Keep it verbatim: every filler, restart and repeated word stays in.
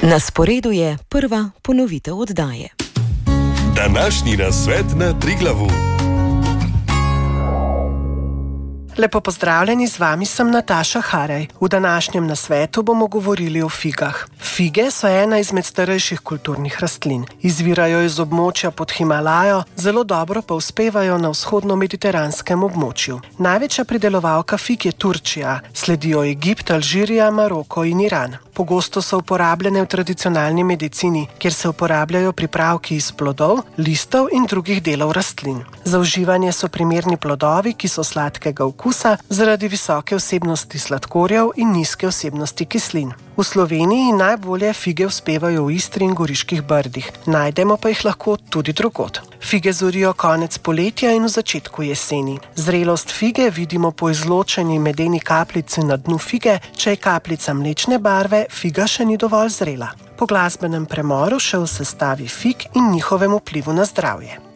Na sporedu je prva ponovitev oddaje. Današnji nasvet na Triglavu. Lepo pozdravljeni, z vami sem Nataša Harej. V današnjem nasvetu bomo govorili o figah. Fige so ena izmed starejših kulturnih rastlin. Izvirajo iz območja pod Himalajo, zelo dobro pa uspevajo na vzhodno-mediteranskem območju. Največja pridelovalka fig je Turčija, sledijo Egipt, Alžirija, Maroko in Iran. Pogosto so uporabljene v tradicionalni medicini, kjer se uporabljajo pripravki iz plodov, listov in drugih delov rastlin. Za uživanje so primerni plodovi, ki so sladkega okusa zaradi visoke vsebnosti sladkorjev in nizke vsebnosti kislin. V Sloveniji najbolje fige uspevajo v Istri in Goriških brdih, najdemo pa jih lahko tudi drugod. Fige zorijo konec poletja in v začetku jeseni. Zrelost fige vidimo po izločeni medeni kapljici na dnu fige, če je kapljica mlečne barve, figa še ni dovolj zrela. Po glasbenem premoru še o sestavi fig in njihovem vplivu na zdravje.